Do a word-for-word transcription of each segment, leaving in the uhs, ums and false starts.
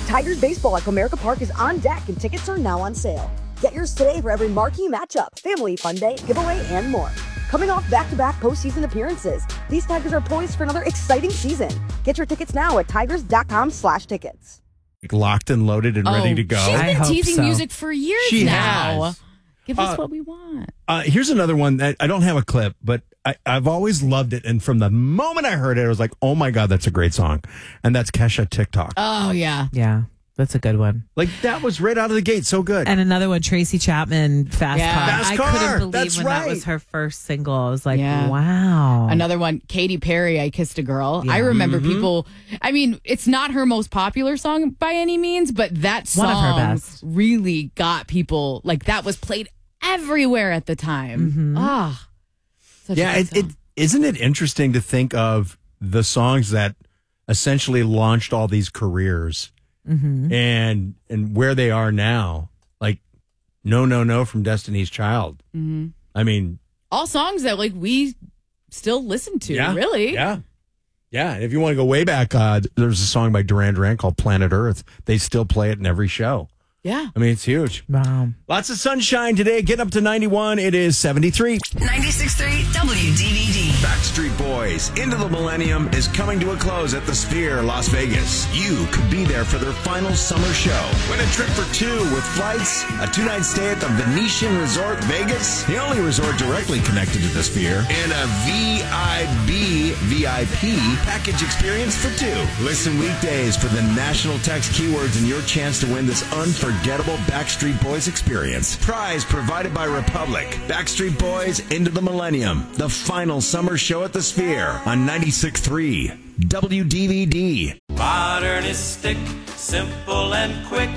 Tigers baseball at Comerica Park is on deck and tickets are now on sale. Get yours today for every marquee matchup, family fun day, giveaway, and more. Coming off back-to-back postseason appearances, these Tigers are poised for another exciting season. Get your tickets now at tigers.com slash tickets. Locked and loaded and oh, ready to go. She's been I teasing so. music for years She now. has. Give us Uh, what we want. Uh, here's another one that I don't have a clip, but I, I've always loved it. And from the moment I heard it, I was like, oh my God, that's a great song. And that's Kesha TikTok. Oh, yeah. Yeah, that's a good one. Like that was right out of the gate. So good. And another one, Tracy Chapman, Fast Yeah. Car. Fast I Car. couldn't believe That's when right. that was her first single. I was like, Yeah. wow. Another one, Katy Perry, I Kissed a Girl. Yeah. I remember Mm-hmm. people, I mean, it's not her most popular song by any means, but that One of her song best. really got people, like that was played everywhere at the time. Ah. such a yeah, good it, it song. isn't it interesting to think of the songs that essentially launched all these careers Mm-hmm. and and where they are now. Like No No No from Destiny's Child. Mm-hmm. I mean, all songs that like we still listen to, yeah, really. Yeah. Yeah, and if you want to go way back, uh, there's a song by Duran Duran called Planet Earth. They still play it in every show. Yeah. I mean, it's huge. Wow. Lots of sunshine today. Getting up to ninety-one. It is seventy-three. ninety-six point three W D V D. Backstreet Boys Into the Millennium is coming to a close at the Sphere, Las Vegas. You could be there for their final summer show. Win a trip for two with flights, a two-night stay at the Venetian Resort Vegas, the only resort directly connected to the Sphere, and a V I B V I P package experience for two. Listen weekdays for the national text keywords and your chance to win this unforgettable Backstreet Boys experience. Prize provided by Republic. Backstreet Boys Into the Millennium, the final summer show at the Sphere on ninety-six point three W D V D. Modernistic, simple and quick.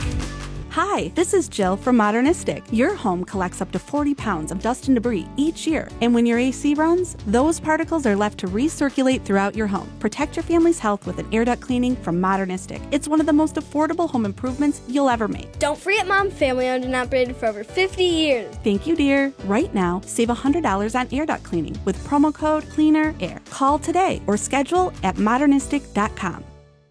Hi, this is Jill from Modernistic. Your home collects up to forty pounds of dust and debris each year. And when your A C runs, those particles are left to recirculate throughout your home. Protect your family's health with an air duct cleaning from Modernistic. It's one of the most affordable home improvements you'll ever make. Don't forget Mom, family owned and operated for over fifty years. Thank you, dear. Right now, save one hundred dollars on air duct cleaning with promo code CLEANERAIR. Call today or schedule at modernistic dot com.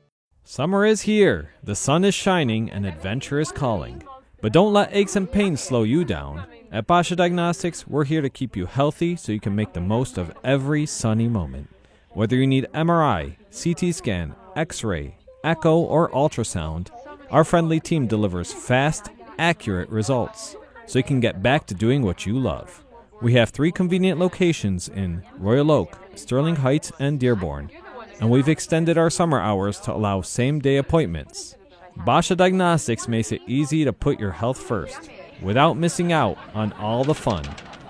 Summer is here, the sun is shining, and adventure is calling. But don't let aches and pains slow you down. At Basha Diagnostics, we're here to keep you healthy so you can make the most of every sunny moment. Whether you need M R I, C T scan, X-ray, echo, or ultrasound, our friendly team delivers fast, accurate results so you can get back to doing what you love. We have three convenient locations in Royal Oak, Sterling Heights, and Dearborn. And we've extended our summer hours to allow same-day appointments. Basha Diagnostics makes it easy to put your health first, without missing out on all the fun.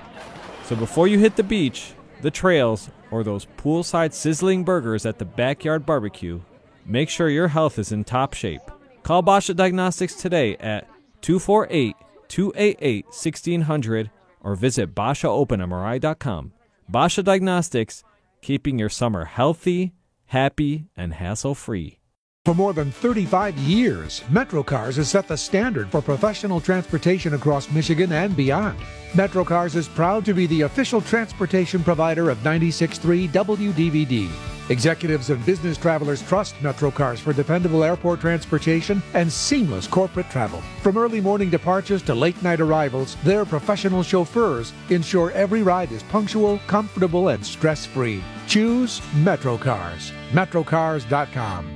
So before you hit the beach, the trails, or those poolside sizzling burgers at the backyard barbecue, make sure your health is in top shape. Call Basha Diagnostics today at two four eight, two eight eight, one six zero zero or visit basha open M R I dot com. Basha Diagnostics, keeping your summer healthy, happy, and hassle-free. For more than thirty-five years, MetroCars has set the standard for professional transportation across Michigan and beyond. MetroCars is proud to be the official transportation provider of ninety-six point three W D V D. Executives and business travelers trust MetroCars for dependable airport transportation and seamless corporate travel. From early morning departures to late night arrivals, their professional chauffeurs ensure every ride is punctual, comfortable, and stress-free. Choose MetroCars. metrocars dot com.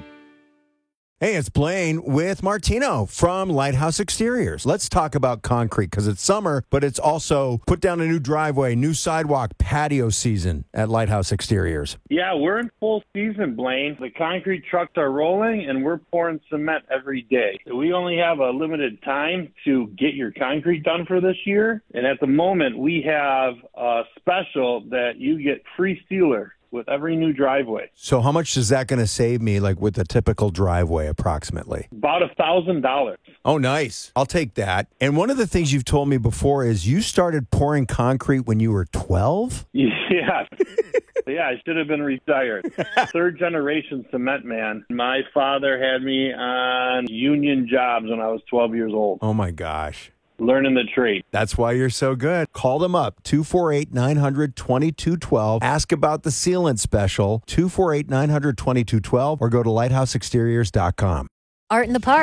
Hey, it's Blaine with Martino from Lighthouse Exteriors. Let's talk about concrete because it's summer, but it's also put down a new driveway, new sidewalk, patio season at Lighthouse Exteriors. Yeah, we're in full season, Blaine. The concrete trucks are rolling, and we're pouring cement every day. We only have a limited time to get your concrete done for this year, and at the moment, we have a special that you get free sealer with every new driveway. So how much is that going to save me, like with a typical driveway approximately? About a thousand dollars. Oh, nice. I'll take that. And one of the things you've told me before is you started pouring concrete when you were twelve? Yeah. Yeah, I should have been retired. Third generation cement man. My father had me on union jobs when I was twelve years old. Oh, my gosh. Learning the trade. That's why you're so good. Call them up, two four eight, nine hundred, twenty-two twelve. Ask about the sealant special, two four eight, nine hundred, twenty-two twelve, or go to lighthouse exteriors dot com. Art in the Park.